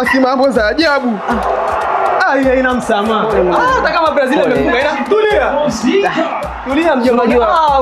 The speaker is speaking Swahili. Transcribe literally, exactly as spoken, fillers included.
pasi mambo za ajabu. Ah, hii haina msamaha. Ah, hata kama Brazil imefunga ina tulia. Tulia mjomba.